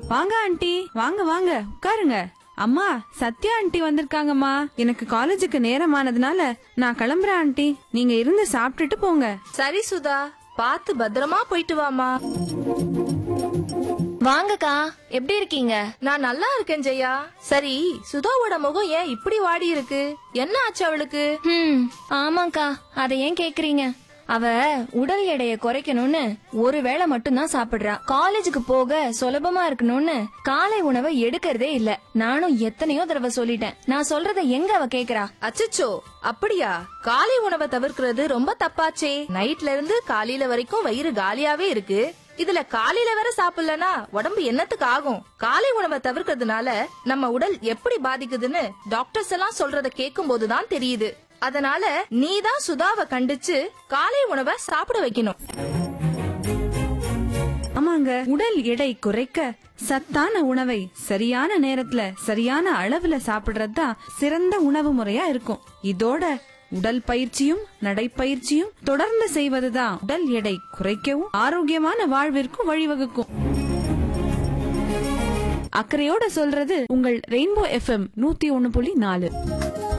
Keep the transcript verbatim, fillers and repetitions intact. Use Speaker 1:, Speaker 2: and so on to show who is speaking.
Speaker 1: வாங்க ஆண்டி, வாங்க வாங்க உட்காருங்க. அம்மா, சத்யா ஆண்டி வந்திருக்காங்கம்மா. எனக்கு காலேஜுக்கு நேரமானதுனால நான் கிளம்புறேன் ஆண்டி. நீங்க இருந்து சாப்பிட்டுட்டு போங்க.
Speaker 2: சரி சுதா, பாத்து பத்திரமா போயிட்டு வாமா.
Speaker 3: வாங்கக்கா, எப்படி இருக்கீங்க?
Speaker 2: நான் நல்லா இருக்கேன் ஜெயா. சரி, சுதாவோட முகம் ஏன் இப்படி வாடி இருக்கு? என்ன ஆச்சு அவளுக்கு?
Speaker 3: ம் ஆமாக்கா, அத ஏன் கேக்குறீங்க? அவ உடல் எடையை குறைக்கணும்னு ஒரு வேளை மட்டும்தான் சாப்பிடுறா. காலேஜுக்கு போக சுலபமா இருக்கணும்னு காலை உணவை எடுக்கிறதே இல்ல. நானும் எத்தனையோ தடவை சொல்லிட்டேன். நான் சொல்றத எங்க அவ கேக்குறா?
Speaker 2: அச்சச்சோ, அப்படியா? காலை உணவை தவிர்க்கிறது ரொம்ப தப்பாச்சே. நைட்ல இருந்து காலையில வரைக்கும் வயிறு காலியாவே இருக்கு. இதுல காலையில வேற சாப்பிடலனா உடம்பு என்னத்துக்கு ஆகும்? காலை உணவை தவிர்க்கிறதுனால நம்ம உடல் எப்படி பாதிக்குதுன்னு டாக்டர்ஸ் எல்லாம் சொல்றத கேட்கும் போதுதான் தெரியுது. அதனால நீதான் சுதாவை கண்டிச்சு காலை உணவை சாப்பிட வைக்கணும்.
Speaker 1: ஆமாங்க, உடல் எடை குறைக்க சத்தான உணவை சரியான நேரத்துல சரியான அளவுல சாப்பிடுறதுதான் சிறந்த உணவு முறையா இருக்கும். இதோட உடல் பயிற்சியும் நடைப்பயிற்சியும் தொடர்ந்து செய்வதுதான் உடல் எடை குறைக்கவும் ஆரோக்கியமான வாழ்விற்கும் வழிவகுக்கும். அக்கறையோட சொல்றது உங்கள் ரெயின்போ எஃப்எம் நூத்தி ஒன்னு புள்ளி நாலு.